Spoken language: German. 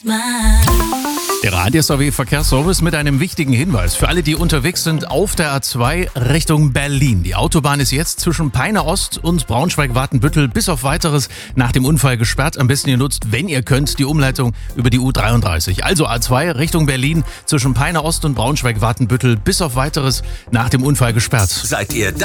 Der Radio-SW-Verkehrsservice mit einem wichtigen Hinweis für alle, die unterwegs sind auf der A2 Richtung Berlin. Die Autobahn ist jetzt zwischen Peine Ost und Braunschweig-Watenbüttel bis auf Weiteres nach dem Unfall gesperrt. Am besten ihr nutzt, wenn ihr könnt, die Umleitung über die U33. Also A2 Richtung Berlin zwischen Peine Ost und Braunschweig-Watenbüttel bis auf Weiteres nach dem Unfall gesperrt. Seid ihr